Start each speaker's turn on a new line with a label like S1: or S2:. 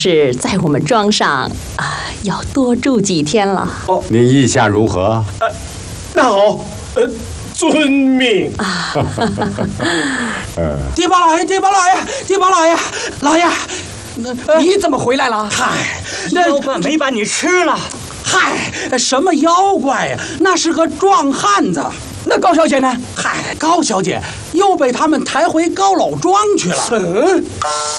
S1: 是在我们庄上要多住几天了。
S2: 哦，您意下如何？
S3: 那好，遵命。
S4: 爹八老爷，爹八老爷，爹八老爷，老爷，
S5: 你怎么回来了？
S4: 嗨，
S5: 妖怪没把你吃了。
S4: 嗨，什么妖怪呀？那是个壮汉子。
S5: 那高小姐呢？
S4: 嗨，高小姐又被他们抬回高老庄去了。